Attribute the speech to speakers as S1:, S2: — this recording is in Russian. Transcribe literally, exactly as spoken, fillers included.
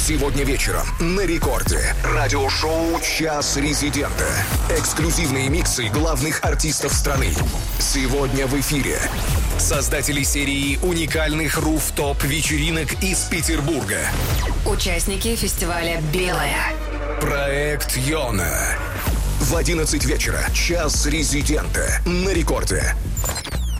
S1: Сегодня вечером на Рекорде. Радиошоу «Час Резидента». Эксклюзивные миксы главных артистов страны. Сегодня в эфире создатели серии уникальных руфтоп-вечеринок из Петербурга.
S2: Участники фестиваля «Белая».
S1: Проект «Йона». В одиннадцать вечера «Час Резидента» на Рекорде.